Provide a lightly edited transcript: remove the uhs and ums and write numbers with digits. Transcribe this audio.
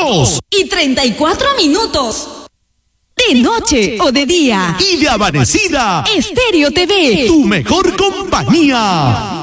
2:34. De noche o de día. Y de amanecida. Estéreo TV. Tu mejor compañía.